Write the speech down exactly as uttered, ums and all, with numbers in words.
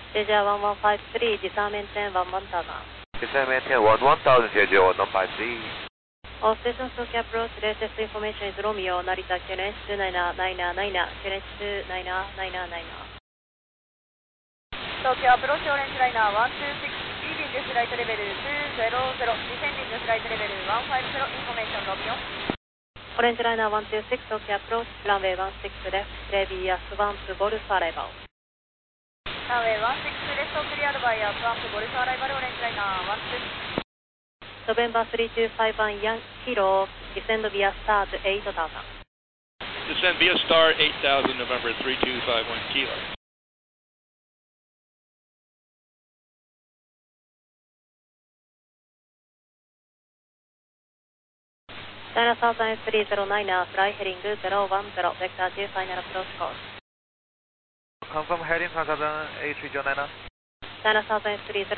J J one one five three, disarm maintain one one thousand. Disarm maintain one one thousand, J J one one five three. All stations Tokyo approach, latest information is Romeo, Narita, Q N H two nine nine nine, Q N H two nine nine nine. Tokyo approach, orange liner one two six, leaving this flight level two zero zero, descending this flight level one five zero, information Romeo. Orange liner one two six, Tokyo approach, runway one six left, previous one to Golf arrival. Runway one six left, cleared by one to Golf arrival, orange liner one two six. November three two five one, Yankee Kilo, descend via start eight thousand. Descend via star eight thousand, November three two five one, Kilo. China Southern three zero nine, fly heading zero one zero, vector two, final approach course. Confirm heading Southern A three zero nine. China Southern three zero